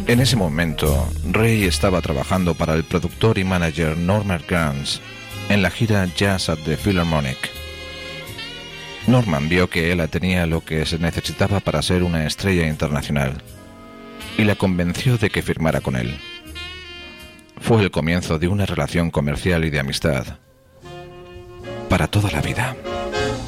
En ese momento, Ray estaba trabajando para el productor y manager Norman Granz en la gira Jazz at the Philharmonic. Norman vio que ella tenía lo que se necesitaba para ser una estrella internacional y la convenció de que firmara con él. Fue el comienzo de una relación comercial y de amistad para toda la vida.